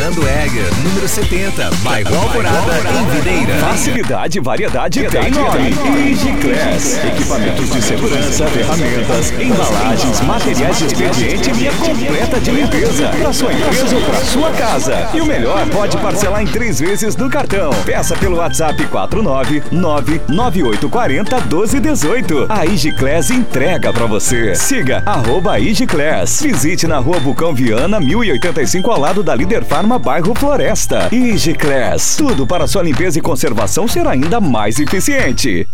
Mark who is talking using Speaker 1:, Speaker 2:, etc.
Speaker 1: Fernando Egger, número 70, bairro Alvorada, em Videira.
Speaker 2: Facilidade e variedade tem nome. Igiclass. Equipamentos de segurança, ferramentas, embalagens, materiais de expediente e linha completa de limpeza. Para sua empresa ou para sua casa. E o melhor, pode parcelar em 3 vezes no cartão. Peça pelo WhatsApp 499-9840-1218. A Igiclass entrega para você. Siga @Igiclass. Visite na Rua Bucão Viana, 1085, ao lado da Líder Farma, bairro Floresta. Igiclass. Tudo para sua limpeza e conservação ser ainda mais eficiente.